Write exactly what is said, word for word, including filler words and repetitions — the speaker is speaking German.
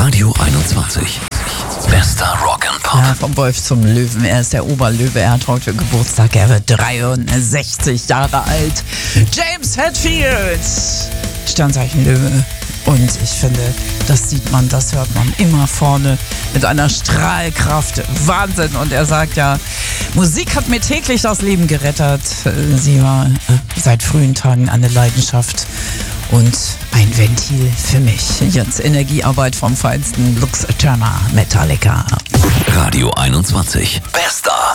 Radio einundzwanzig. Bester Rock and Pop. Ja, vom Wolf zum Löwen. Er ist der Oberlöwe. Er hat heute Geburtstag. Er wird dreiundsechzig Jahre alt. James Hetfield. Sternzeichen Löwe. Und ich finde, das sieht man, das hört man immer vorne mit einer Strahlkraft. Wahnsinn. Und er sagt ja, Musik hat mir täglich das Leben gerettet. Sie war seit frühen Tagen eine Leidenschaft und ein Ventil für mich. Jetzt Energiearbeit vom Feinsten. Lux Eterna, Metallica. Radio einundzwanzig. Bester